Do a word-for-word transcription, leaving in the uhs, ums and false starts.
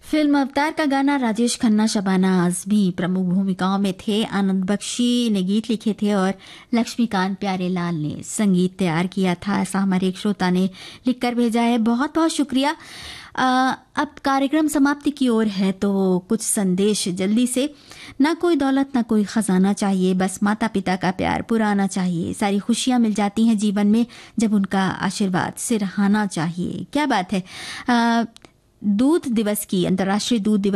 Film अवतार का गाना राजेश खन्ना, शबाना आजमी प्रमुख भूमिकाओं में थे। आनंद बख्शी ने गीत लिखे थे और लक्ष्मीकांत प्यारेलाल ने संगीत तैयार किया था। ऐसा हमारे एक श्रोता ने लिखकर भेजा है, बहुत बहुत शुक्रिया। आ, अब कार्यक्रम समाप्ति की ओर है, तो कुछ संदेश जल्दी से। ना कोई दौलत ना कोई खजाना चाहिए, बस माता पिता का प्यार पुराना चाहिए। सारी खुशियां मिल जाती हैं जीवन में जब उनका आशीर्वाद सिरहाना चाहिए। क्या बात है। आ, दूध दिवस की, अंतर्राष्ट्रीय दूध दिवस